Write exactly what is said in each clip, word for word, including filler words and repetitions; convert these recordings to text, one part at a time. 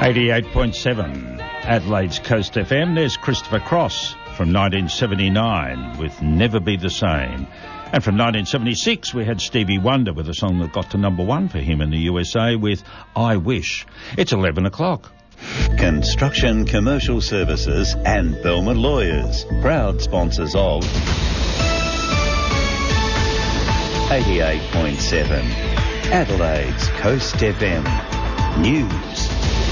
eighty-eight point seven Adelaide's Coast F M. There's Christopher Cross from nineteen seventy-nine with Never Be the Same. And from nineteen seventy-six we had Stevie Wonder with a song that got to number one for him in the U S A with I Wish. It's eleven o'clock. Construction Commercial Services and Belmont Lawyers, proud sponsors of eighty-eight point seven Adelaide's Coast F M. News.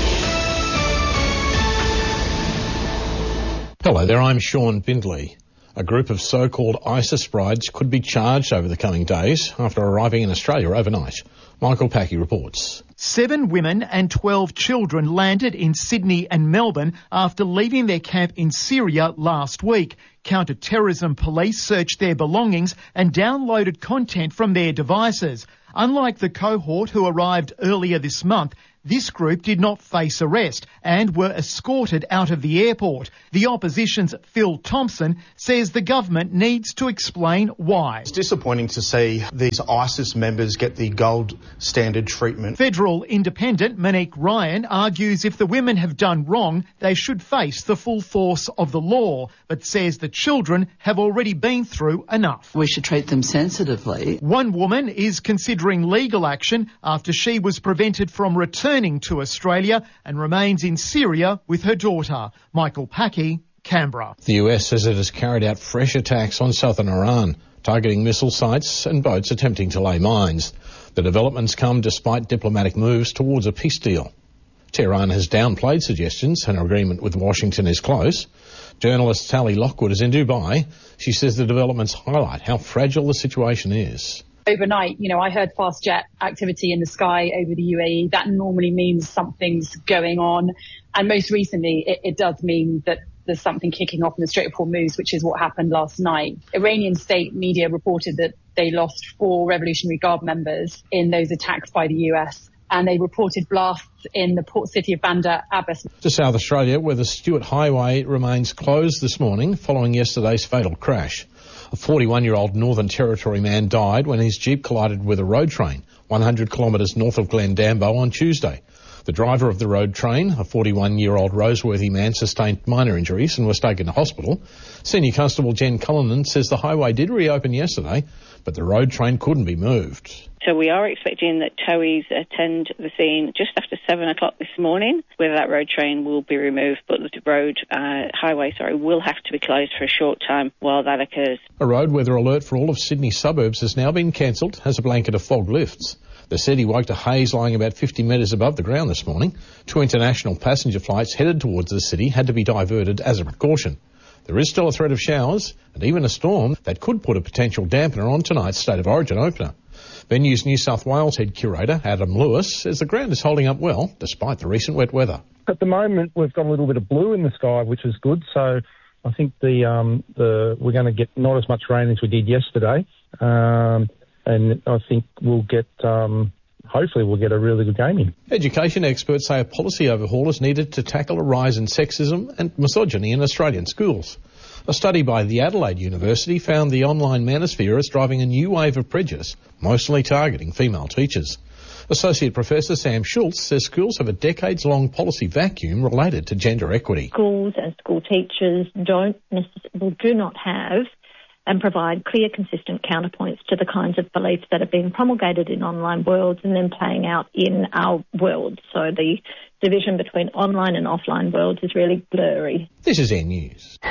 Hello there, I'm Sean Bindley. A group of so-called ISIS brides could be charged over the coming days after arriving in Australia overnight. Michael Packey reports. Seven women and twelve children landed in Sydney and Melbourne after leaving their camp in Syria last week. Counter-terrorism police searched their belongings and downloaded content from their devices. Unlike the cohort who arrived earlier this month, this group did not face arrest and were escorted out of the airport. The opposition's Phil Thompson says the government needs to explain why. It's disappointing to see these ISIS members get the gold standard treatment. Federal independent Monique Ryan argues if the women have done wrong, they should face the full force of the law, but says the children have already been through enough. We should treat them sensitively. One woman is considering legal action after she was prevented from returning to Australia and remains in Syria with her daughter. Michael Packey, Canberra. The U S says it has carried out fresh attacks on southern Iran, targeting missile sites and boats attempting to lay mines. The developments come despite diplomatic moves towards a peace deal. Tehran has downplayed suggestions an agreement with Washington is close. Journalist Sally Lockwood is in Dubai. She says the developments highlight how fragile the situation is. Overnight, you know, I heard fast jet activity in the sky over the U A E. That normally means something's going on. And most recently, it, it does mean that there's something kicking off in the Strait of Hormuz, which is what happened last night. Iranian state media reported that they lost four Revolutionary Guard members in those attacks by the U S. And they reported blasts in the port city of Bandar Abbas. To South Australia, where the Stuart Highway remains closed this morning following yesterday's fatal crash. A forty-one-year-old Northern Territory man died when his Jeep collided with a road train one hundred kilometres north of Glendambo on Tuesday. The driver of the road train, a forty-one-year-old Roseworthy man, sustained minor injuries and was taken to hospital. Senior Constable Jen Cullinan says the highway did reopen yesterday, but the road train couldn't be moved. So we are expecting that towies attend the scene just after seven o'clock this morning, where that road train will be removed, but the road, uh, highway, sorry, will have to be closed for a short time while that occurs. A road weather alert for all of Sydney's suburbs has now been cancelled as a blanket of fog lifts. The city woke to haze lying about fifty metres above the ground this morning. Two international passenger flights headed towards the city had to be diverted as a precaution. There is still a threat of showers and even a storm that could put a potential dampener on tonight's State of Origin opener. Venues New South Wales head curator Adam Lewis says the ground is holding up well despite the recent wet weather. At the moment we've got a little bit of blue in the sky, which is good, so I think the um, the we're going to get not as much rain as we did yesterday, um, and I think we'll get um, hopefully we'll get a really good game in. Education experts say a policy overhaul is needed to tackle a rise in sexism and misogyny in Australian schools. A study by the Adelaide University found the online manosphere is driving a new wave of prejudice, mostly targeting female teachers. Associate Professor Sam Schultz says schools have a decades-long policy vacuum related to gender equity. Schools and school teachers don't necessarily, do not have and provide clear, consistent counterpoints to the kinds of beliefs that are being promulgated in online worlds and then playing out in our world. So the division between online and offline worlds is really blurry. This is N News.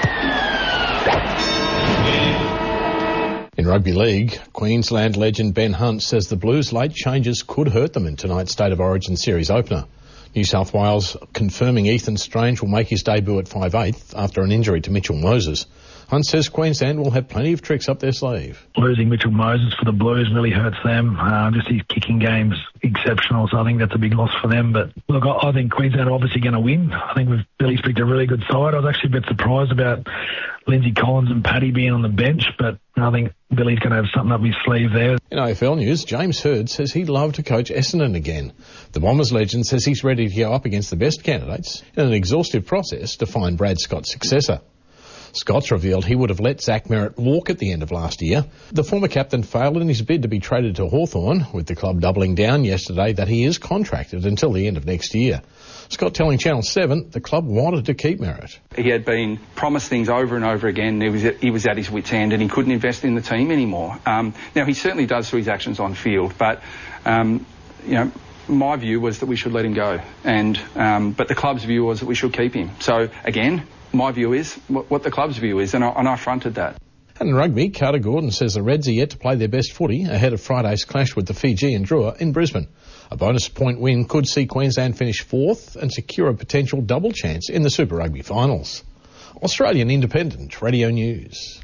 In rugby league, Queensland legend Ben Hunt says the Blues' late changes could hurt them in tonight's State of Origin series opener. New South Wales confirming Ethan Strange will make his debut at five eight after an injury to Mitchell Moses. Hunt says Queensland will have plenty of tricks up their sleeve. Losing Mitchell Moses for the Blues really hurts them. Uh, just his kicking game's exceptional, so I think that's a big loss for them. But look, I, I think Queensland are obviously going to win. I think we've Billy's picked a really good side. I was actually a bit surprised about Lindsay Collins and Paddy being on the bench, but I think Billy's going to have something up his sleeve there. In A F L news, James Hird says he'd love to coach Essendon again. The Bombers legend says he's ready to go up against the best candidates in an exhaustive process to find Brad Scott's successor. Scott's revealed he would have let Zach Merrett walk at the end of last year. The former captain failed in his bid to be traded to Hawthorn, with the club doubling down yesterday that he is contracted until the end of next year. Scott telling Channel seven the club wanted to keep Merrett. He had been promised things over and over again. He was at, he was at his wit's end and he couldn't invest in the team anymore. Um, now, he certainly does through his actions on field, but, um, you know, my view was that we should let him go. And um, but the club's view was that we should keep him. So, again, my view is what, what the club's view is, and I, and I fronted that. And in rugby, Carter Gordon says the Reds are yet to play their best footy ahead of Friday's clash with the Fijian Drua in Brisbane. A bonus point win could see Queensland finish fourth and secure a potential double chance in the Super Rugby finals. Australian Independent Radio News.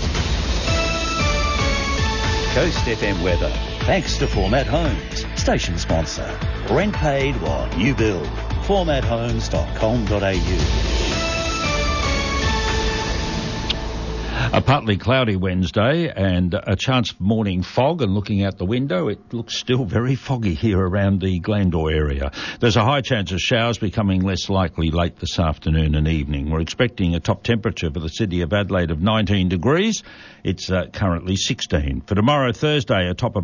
Coast F M weather. Thanks to Format Homes, station sponsor. Rent paid while you build. format homes dot com dot a u. A partly cloudy Wednesday and a chance of morning fog, and looking out the window, it looks still very foggy here around the Glandore area. There's a high chance of showers becoming less likely late this afternoon and evening. We're expecting a top temperature for the city of Adelaide of nineteen degrees. It's uh, currently sixteen. For tomorrow, Thursday, a top of